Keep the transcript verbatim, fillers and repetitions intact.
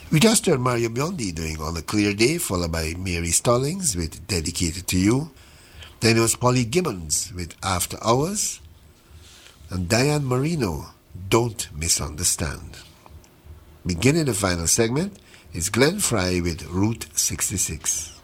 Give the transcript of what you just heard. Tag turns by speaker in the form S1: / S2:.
S1: We just heard Mario Biondi doing On a Clear Day, followed by Mary Stallings with Dedicated to You. Then it was Polly Gibbons with After Hours, and Diane Marino, Don't Misunderstand. Beginning the final segment is Glenn Fry with Route sixty-six.